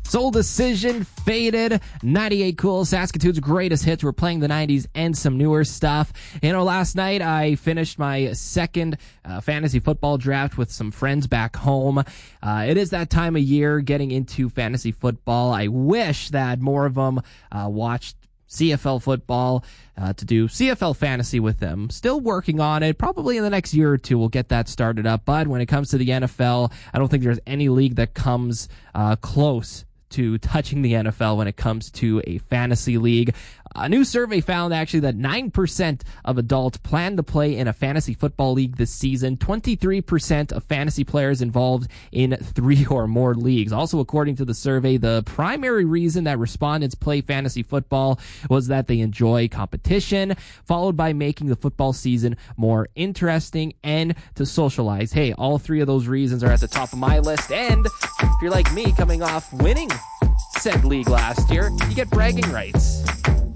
Soul Decision, Faded, 98 Cool, Saskatoon's greatest hits. We're playing the 90s and some newer stuff. Last night I finished my second fantasy football draft with some friends back home. It is that time of year getting into fantasy football. I wish that more of them watched CFL football to do CFL fantasy with them. Still working on it. Probably in the next year or two we'll get that started up. But when it comes to the NFL, I don't think there's any league that comes close to touching the NFL when it comes to a fantasy league. A new survey found actually that 9% of adults plan to play in a fantasy football league this season. 23% of fantasy players involved in 3 or more leagues. Also, according to the survey, the primary reason that respondents play fantasy football was that they enjoy competition, followed by making the football season more interesting and to socialize. Hey, all 3 of those reasons are at the top of my list. And if you're like me, coming off winning said league last year, you get bragging rights.